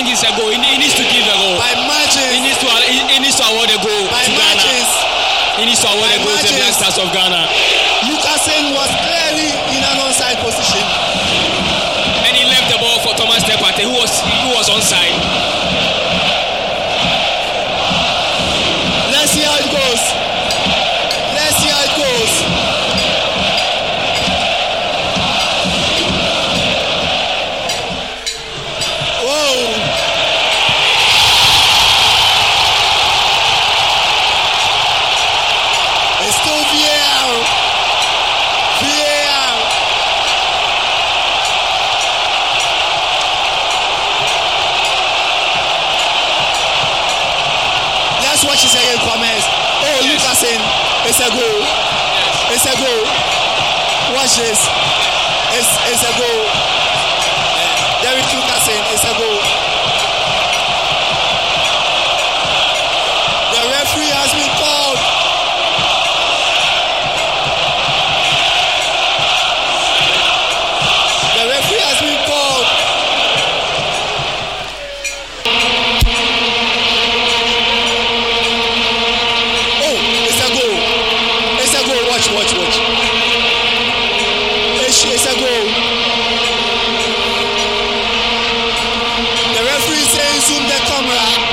think it's a goal. He needs to give a goal. By margins. He needs to award a goal By to margins. Ghana. He needs to award a goal to the Black Stars of Ghana. Lucasen was clearly in an onside position. And he left the ball for Thomas Tepate, who was onside. Let's see how it goes. Let's see how it goes. Watch his again comments. Oh, yes. Lucasen, it's a goal. Yes. It's a goal. Watch this. It's a goal. Derek Lucasen, it's a goal. The referee has been called. The referee has been called. Watch. It's a goal. The referee says zoom the camera.